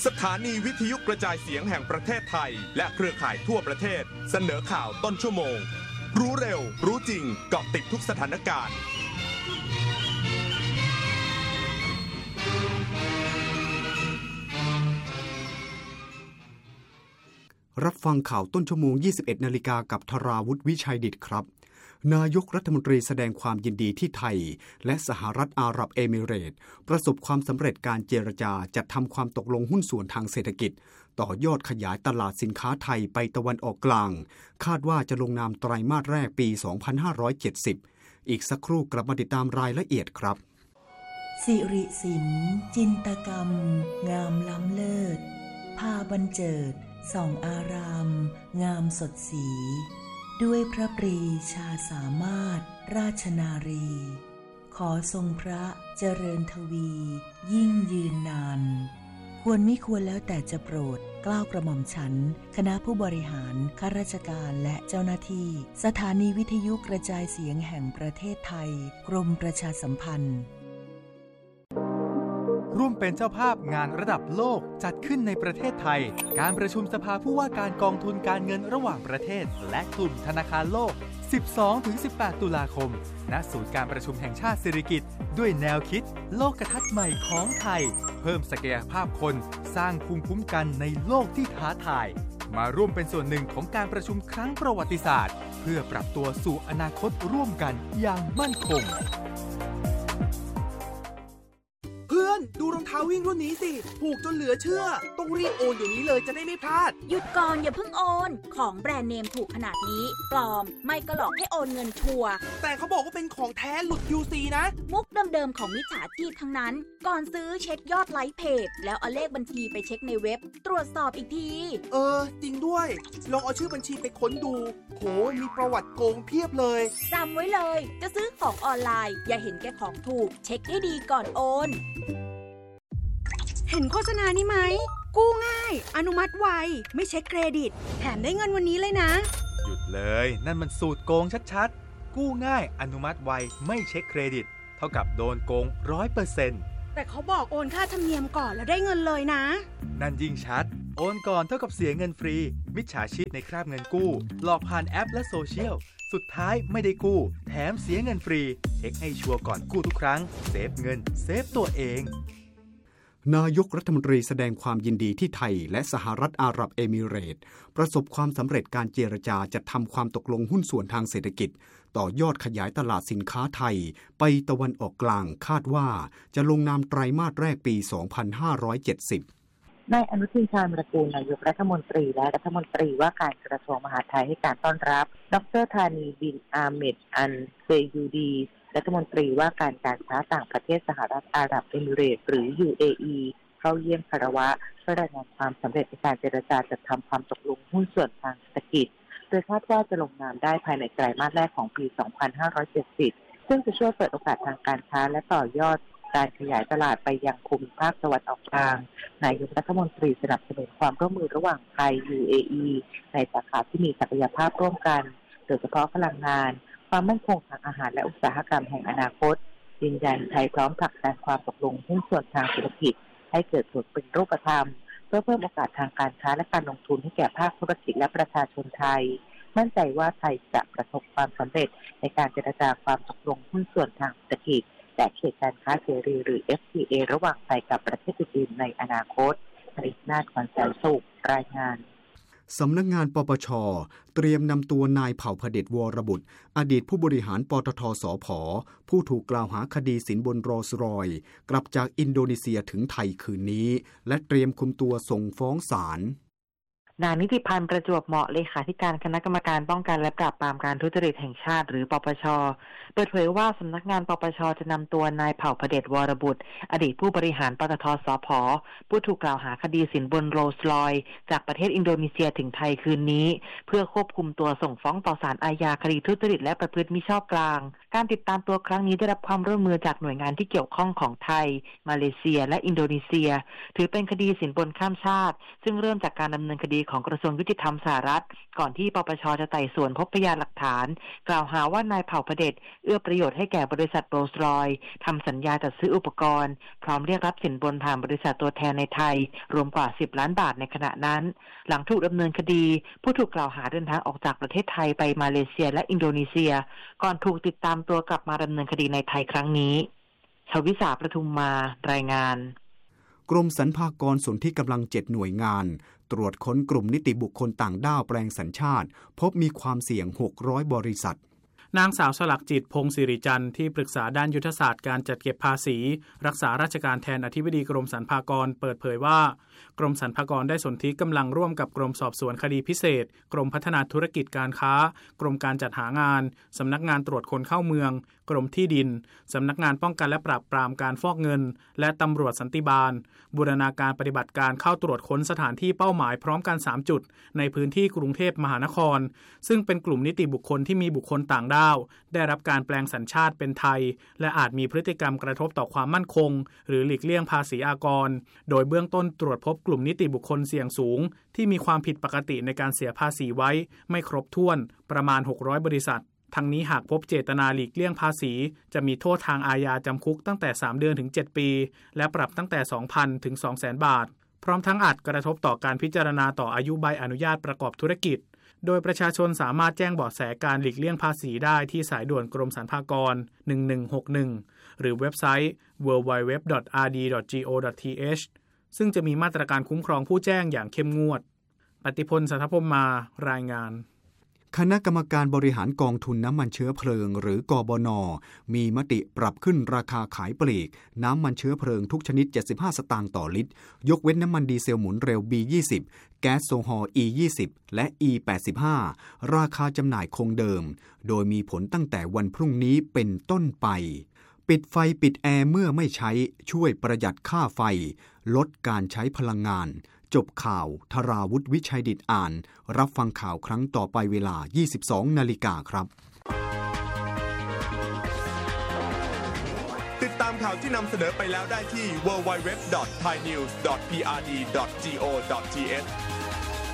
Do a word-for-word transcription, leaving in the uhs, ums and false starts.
สถานีวิทยุกระจายเสียงแห่งประเทศไทยและเครือข่ายทั่วประเทศเสนอข่าวต้นชั่วโมงรู้เร็วรู้จริงเกาะติดทุกสถานการณ์รับฟังข่าวต้นชั่วโมง ยี่สิบเอ็ดนาฬิกา กับธราวุฒิวิชัยดิษฐ์ครับนายกรัฐมนตรีแสดงความยินดีที่ไทยและสหรัฐอาหรับเอมิเรตส์ประสบความสำเร็จการเจรจาจัดทำความตกลงหุ้นส่วนทางเศรษฐกิจต่อยอดขยายตลาดสินค้าไทยไปตะวันออกกลางคาดว่าจะลงนามไตรมาสแรกปี สองพันห้าร้อยเจ็ดสิบ อีกสักครู่กลับมาติดตามรายละเอียดครับสิริศิลป์จินตกรรมงามล้ำเลิศพาบรรเจิดส่องอารามงามสดสีด้วยพระปรีชาสามารถราชนารีขอทรงพระเจริญทวียิ่งยืนนานควรไม่ควรแล้วแต่จะโปรดเกล้ากระหม่อมฉันคณะผู้บริหารข้าราชการและเจ้าหน้าที่สถานีวิทยุกระจายเสียงแห่งประเทศไทยกรมประชาสัมพันธ์ร่วมเป็นเจ้าภาพงานระดับโลกจัดขึ้นในประเทศไทยการประชุมสภาผู้ว่าการกองทุนการเงินระหว่างประเทศและกลุ่มธนาคารโลก สิบสองถึงสิบแปด ตุลาคมณศูนย์การประชุมแห่งชาติสิริกิติ์ด้วยแนวคิดโลกทัศน์ใหม่ของไทยเพิ่มศักยภาพคนสร้างภูมิคุ้มกันในโลกที่ท้าทายมาร่วมเป็นส่วนหนึ่งของการประชุมครั้งประวัติศาสตร์เพื่อปรับตัวสู่อนาคตร่วมกันอย่างมั่นคงดูรองเท้าวิ่งรุ่นนี้สิถูกจนเหลือเชื่อต้องรีบโอนเดี๋ยวนี้เลยจะได้ไม่พลาดหยุดก่อนอย่าเพิ่งโอนของแบรนด์เนมถูกขนาดนี้ปลอมไม่ก็หลอกให้โอนเงินชัวร์แต่เขาบอกว่าเป็นของแท้หลุด ยู ซี นะมุกเดิมๆของมิจฉาชีพทั้งนั้นก่อนซื้อเช็คยอดไลค์เพจแล้วเอาเลขบัญชีไปเช็คในเว็บตรวจสอบอีกทีเออจริงด้วยลองเอาชื่อบัญชีไปค้นดูโหมีประวัติโกงเพียบเลยจำไว้เลยจะซื้อของออนไลน์อย่าเห็นแก่ของถูกเช็คให้ดีก่อนโอนเห็นโฆษณานี้ไหมกู้ง่ายอนุมัติไวไม่เช็คเครดิตแถมได้เงินวันนี้เลยนะหยุดเลยนั่นมันสูตรโกงชัดๆกู้ง่ายอนุมัติไวไม่เช็คเครดิตเท่ากับโดนโกง ร้อยเปอร์เซ็นต์แต่เขาบอกโอนค่าธรรมเนียมก่อนแล้วได้เงินเลยนะนั่นยิ่งชัดโอนก่อนเท่ากับเสียเงินฟรีมิจฉาชีพในคราบเงินกู้หลอกผ่านแอปและโซเชียลสุดท้ายไม่ได้กู้แถมเสียเงินฟรีเช็คให้ชัวร์ก่อนกู้ทุกครั้งเซฟเงินเซฟตัวเองนายกรัฐมนตรีแสดงความยินดีที่ไทยและสหรัฐอาหรับเอมิเรตส์ประสบความสำเร็จการเจรจาจัดทำความตกลงหุ้นส่วนทางเศรษฐกิจต่อยอดขยายตลาดสินค้าไทยไปตะวันออกกลางคาดว่าจะลงนามไตรมาสแรกปี สองพันห้าร้อยเจ็ดสิบนายอนุทินชาญวิรากูลนายกรัฐมนตรีและรัฐมนตรีว่าการกระทรวงมหาดไทยให้การต้อนรับดร.ธานีบินอาเมดอันเซยูดีรัฐมนตรีว่าการการค้าต่างประเทศสหรัฐอาหรับเอมิเรตส์หรือ ยู เอ อี เข้าเยี่ยมคารวะเพื่อรายงานความสำเร็จในการเจรจาจัดทำความตกลงหุ้นส่วนทางเศรษฐกิจโดยคาดว่าจะลงนามได้ภายในไตรมาสแรกของปี สองพันห้าร้อยเจ็ดสิบ ซึ่งจะช่วยเปิดโอกาสทางการค้าและต่อยอดการขยายตลาดไปยังภูมิภาคตะวันออกกลางนายกรัฐมนตรีสนับสนุนความร่วมมือระหว่างไทย ยู เอ อี ในสาขาที่มีศักยภาพร่วมกันโดยเฉพาะพลังงานความมั่นคงทางอาหารและอุตสาหกรรมแห่งอนาคตยืนยันไทยพร้อมผลักดันความตกลงหุ้นส่วนทางเศรษฐกิจให้เกิดผลเป็นรูปธรรมเพื่อเพิ่มโอกาสทางการค้าและการลงทุนให้แก่ภาคธุรกิจและประชาชนไทยมั่นใจว่าไทยจะประสบความสำเร็จในการเจรจาความตกลงหุ้นส่วนทางเศรษฐกิจและเขตการค้าเสรีหรือ เอฟ ที เอ ระหว่างไทยกับประเทศอื่นๆในอนาคตผลิตนาฏขวัญแสนสุขรายงานสำนักงานปปช.เตรียมนำตัวนายเผ่าพเดชวรบุตรอดีตผู้บริหารปตท.สผ.ผู้ถูกกล่าวหาคดีสินบนโรลส์รอยซ์กลับจากอินโดนีเซียถึงไทยคืนนี้และเตรียมคุมตัวส่งฟ้องศาลนายนิติพันธ์ประจวบเหมาะเลขาธิการคณะกรรมการป้องกันและปราบปรามการทุจริตแห่งชาติหรือปปช.เปิดเผยว่าสำนักงานปปช.จะนำตัวนายเผ่าพเดชวรบุตรอดีตผู้บริหารปตท.สผ.ผู้ถูกกล่าวหาคดีสินบนโรลส์รอยซ์จากประเทศอินโดนีเซียถึงไทยคืนนี้เพื่อควบคุมตัวส่งฟ้องต่อศาลอาญาคดีทุจริตและประพฤติมิชอบกลางการติดตามตัวครั้งนี้ได้รับความร่วมมือจากหน่วยงานที่เกี่ยวข้องของไทยมาเลเซียและอินโดนีเซียถือเป็นคดีสินบนข้ามชาติซึ่งเริ่มจากการดำเนินคดีของกระทรวงยุติธรรมสหรัฐก่อนที่ปปชจะไต่สวนพบพยานหลักฐานกล่าวหาว่านายเผ่าพเดชเอื้อประโยชน์ให้แก่บริษัทโรลส์รอยซ์ทำสัญญาจัดซื้ออุปกรณ์พร้อมเรียกรับสินบนผ่านบริษัทตัวแทนในไทยรวมกว่าสิบล้านบาทในขณะนั้นหลังถูกดำเนินคดีผู้ถูกกล่าวหาเดินทางออกจากประเทศไทยไปมาเลเซียและอินโดนีเซียก่อนถูกติดตามตัวกลับมาดำเนินคดีในไทยครั้งนี้ชวิสาประทุมมารายงานกรมสรรพากรส่วนที่กำลังเจ็ดหน่วยงานตรวจค้นกลุ่มนิติบุคคลต่างด้าวแปลงสัญชาติพบมีความเสี่ยงหกร้อยบริษัทนางสาวสลักจิตพงศิริจันทร์ที่ปรึกษาด้านยุทธศาสตร์การจัดเก็บภาษีรักษาราชการแทนอธิบดีกรมสรรพากรเปิดเผยว่ากรมสรรพากรได้สนธิกำลังร่วมกับกรมสอบสวนคดีพิเศษกรมพัฒนาธุรกิจการค้ากรมการจัดหางานสำนักงานตรวจคนเข้าเมืองกรมที่ดินสำนักงานป้องกันและปราบปรามการฟอกเงินและตำรวจสันติบาลบูรณาการปฏิบัติการเข้าตรวจค้นสถานที่เป้าหมายพร้อมกันสามจุดในพื้นที่กรุงเทพมหานครซึ่งเป็นกลุ่มนิติบุคคลที่มีบุคคลต่างด้าวได้รับการแปลงสัญชาติเป็นไทยและอาจมีพฤติกรรมกระทบต่อความมั่นคงหรือหลีกเลี่ยงภาษีอากรโดยเบื้องต้นตรวจพบกลุ่มนิติบุคคลเสี่ยงสูงที่มีความผิดปกติในการเสียภาษีไว้ไม่ครบถ้วนประมาณหกร้อยบริษัททั้งนี้หากพบเจตนาหลีกเลี่ยงภาษีจะมีโทษทางอาญาจำคุกตั้งแต่สามเดือนถึงเจ็ดปีและปรับตั้งแต่ สองพัน ถึง สองแสน บาทพร้อมทั้งอาจกระทบต่อการพิจารณาต่ออายุใบอนุญาตประกอบธุรกิจโดยประชาชนสามารถแจ้งเบาะแสการหลีกเลี่ยงภาษีได้ที่สายด่วนกรมสรรพากรหนึ่งหนึ่งหกหนึ่งหรือเว็บไซต์ ดับเบิลยู ดับเบิลยู ดับเบิลยู ดอท อาร์ ดี ดอท จี โอ ดอท ที เอช ซึ่งจะมีมาตรการคุ้มครองผู้แจ้งอย่างเข้มงวดปฏิพล สัทธพรหมมารายงานคณะกรรมการบริหารกองทุนน้ำมันเชื้อเพลิงหรือกบน.มีมติปรับขึ้นราคาขายปลีกน้ำมันเชื้อเพลิงทุกชนิดเจ็ดสิบห้าสตางค์ต่อลิตรยกเว้นน้ำมันดีเซลหมุนเร็ว บี ยี่สิบ แก๊สโซฮอล์ อี ยี่สิบ และ อี แปดสิบห้า ราคาจำหน่ายคงเดิมโดยมีผลตั้งแต่วันพรุ่งนี้เป็นต้นไปปิดไฟปิดแอร์เมื่อไม่ใช้ช่วยประหยัดค่าไฟลดการใช้พลังงานจบข่าวธราวุฒิวิชัยดิษฐ์อ่านรับฟังข่าวครั้งต่อไปเวลา ยี่สิบสองนาฬิกาครับติดตามข่าวที่นำเสนอไปแล้วได้ที่ ดับเบิลยู ดับเบิลยู ดับเบิลยู ดอท ไทยนิวส์ ดอท พี อาร์ ดี ดอท จี โอ ดอท ที เอช